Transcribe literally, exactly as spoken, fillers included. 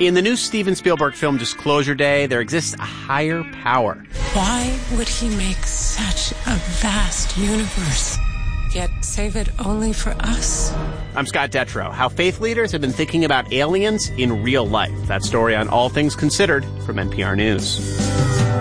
In the new Steven Spielberg film Disclosure Day, there exists a higher power. Why would he make such a vast universe, yet save it only for us? I'm Scott Detrow. How faith leaders have been thinking about aliens in real life. That story on All Things Considered from N P R News.